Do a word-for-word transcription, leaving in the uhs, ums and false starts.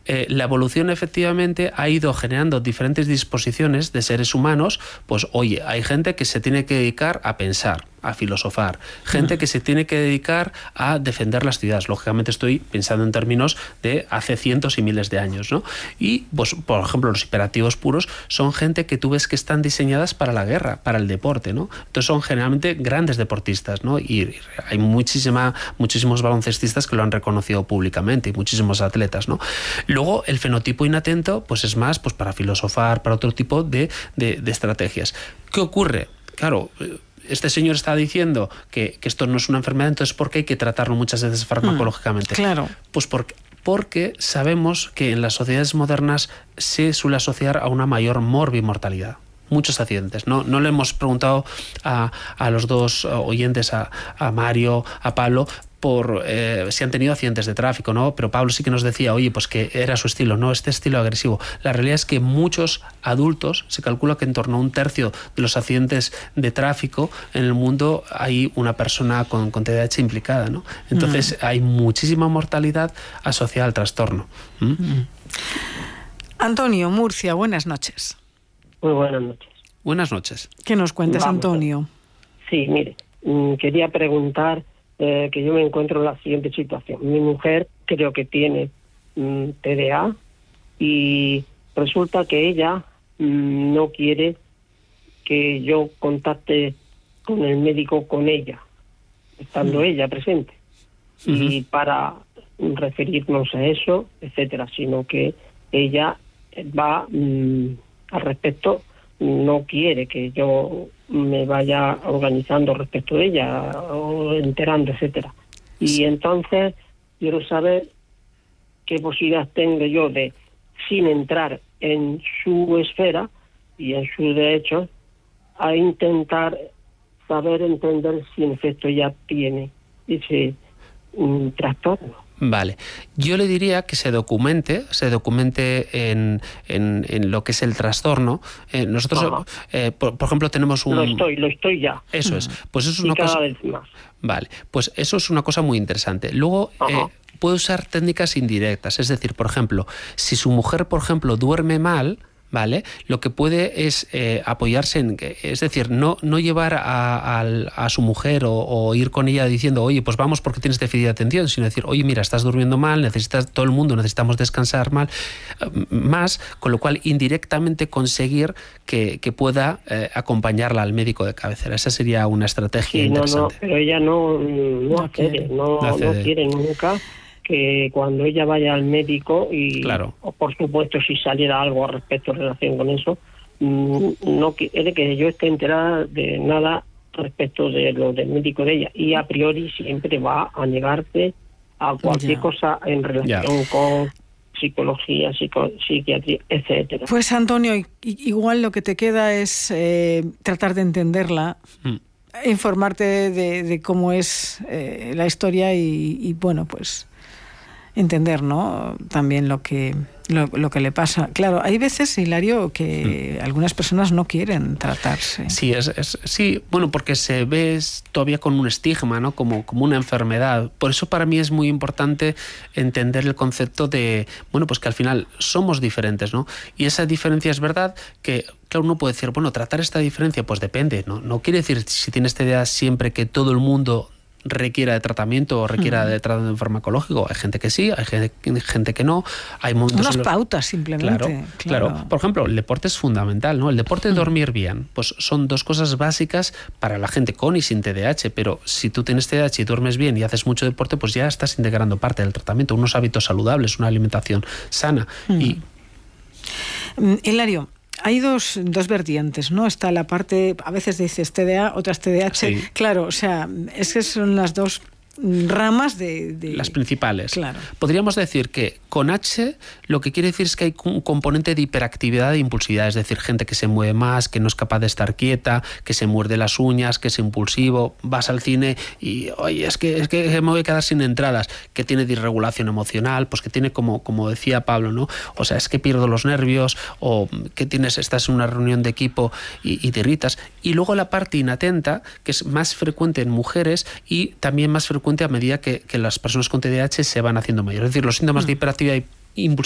eh, la evolución efectivamente ha ido generando diferentes disposiciones de seres humanos. Pues oye, hay gente que se tiene que dedicar a pensar, a filosofar, gente que se tiene que dedicar a defender las ciudades. Lógicamente estoy pensando en términos de hace cientos y miles de años, ¿no? Y, pues, por ejemplo, los hiperactivos puros son gente que tú ves que están diseñadas para la guerra, para el deporte, ¿no? Entonces son generalmente grandes deportistas, ¿no? Y hay muchísima, muchísimos baloncestistas que lo han reconocido públicamente y muchísimos atletas, ¿no? Luego, el fenotipo inatento, pues es más pues para filosofar, para otro tipo de, de, de estrategias. ¿Qué ocurre? Claro, este señor está diciendo que, que esto no es una enfermedad, entonces ¿por qué hay que tratarlo muchas veces farmacológicamente? Mm, claro. Pues porque, porque sabemos que en las sociedades modernas se suele asociar a una mayor morbimortalidad. Muchos accidentes. No, no le hemos preguntado a, a los dos oyentes, a, a Mario, a Pablo, por eh, si han tenido accidentes de tráfico, ¿no? Pero Pablo sí que nos decía, oye, pues que era su estilo, no, este estilo agresivo. La realidad es que muchos adultos, se calcula que en torno a un tercio de los accidentes de tráfico en el mundo hay una persona con, con T D A H implicada, ¿no? Entonces mm. hay muchísima mortalidad asociada al trastorno. ¿Mm? Mm. Antonio, Murcia, buenas noches. Muy buenas noches. Buenas noches. ¿Qué nos cuentas, Vamos, Antonio? Sí, mire, quería preguntar eh, que yo me encuentro en la siguiente situación. Mi mujer creo que tiene mm, T D A y resulta que ella mm, no quiere que yo contacte con el médico con ella, estando uh-huh. ella presente. Uh-huh. Y para referirnos a eso, etcétera, sino que ella va... Mm, al respecto, no quiere que yo me vaya organizando respecto de ella o enterando, etcétera. Y entonces quiero saber qué posibilidad tengo yo de, sin entrar en su esfera y en sus derechos, a intentar saber entender si en efecto ella tiene ese um, trastorno. Vale, yo le diría que se documente, se documente en, en, en lo que es el trastorno. Eh, nosotros, eh, por, por ejemplo, tenemos un... Lo estoy, lo estoy ya. Eso es, pues eso es y una cada cosa... vez más. Vale, pues eso es una cosa muy interesante. Luego, eh, puede usar técnicas indirectas, es decir, por ejemplo, si su mujer, por ejemplo, duerme mal, ¿vale? Lo que puede es eh, apoyarse en, es decir, no, no llevar a, a, a su mujer o, o ir con ella diciendo, oye, pues vamos porque tienes déficit de atención, sino decir, oye, mira, estás durmiendo mal, necesitas, todo el mundo necesitamos descansar mal, más, con lo cual indirectamente conseguir que, que pueda eh, acompañarla al médico de cabecera. Esa sería una estrategia sí, interesante. No, no, pero ella no, no, no accede, no, no, no quiere nunca que cuando ella vaya al médico y, claro. o por supuesto, si saliera algo al respecto en relación con eso, no quiere que yo esté enterada de nada respecto de lo del médico de ella. Y a priori siempre va a negarse a cualquier ya. cosa en relación ya. con psicología, psico, psiquiatría, etcétera. Pues, Antonio, igual lo que te queda es eh, tratar de entenderla, mm. informarte de, de cómo es eh, la historia y, y bueno, pues entender, ¿no? También lo que lo, lo que le pasa. Claro, hay veces, Hilario, que mm. algunas personas no quieren tratarse. Sí, es, es, sí, bueno, porque se ve todavía con un estigma, ¿no? Como, como una enfermedad. Por eso para mí es muy importante entender el concepto de, bueno, pues que al final somos diferentes, ¿no? Y esa diferencia es verdad que, claro, uno puede decir, bueno, tratar esta diferencia, pues depende, ¿no? No quiere decir, si tienes esta idea, siempre que todo el mundo requiera de tratamiento o requiera uh-huh. de tratamiento farmacológico. Hay gente que sí, hay gente, gente que no. Hay momentos unas los... pautas simplemente. Claro, claro, claro. Por ejemplo, el deporte es fundamental, ¿no? El deporte de uh-huh. dormir bien, pues son dos cosas básicas para la gente con y sin T D A H, pero si tú tienes T D A H y duermes bien y haces mucho deporte, pues ya estás integrando parte del tratamiento, unos hábitos saludables, una alimentación sana. Uh-huh. Y Hilario, hay dos, dos vertientes, ¿no? Está la parte, a veces dices T D A, otras T D A H. Sí. Claro, o sea, es que son las dos ramas de, de... Las principales. Claro. Podríamos decir que con H lo que quiere decir es que hay un componente de hiperactividad e impulsividad, es decir, gente que se mueve más, que no es capaz de estar quieta, que se muerde las uñas, que es impulsivo, vas al cine y, oye, es que, es que me voy a quedar sin entradas, que tiene disregulación emocional, pues que tiene como, como decía Pablo, ¿no? O sea, es que pierdo los nervios, o que tienes, estás en una reunión de equipo y, y te irritas. Y luego la parte inatenta, que es más frecuente en mujeres y también más frecuente a medida que, que las personas con T D A H se van haciendo mayores. Es decir, los síntomas mm. de hiperactividad y impulsividad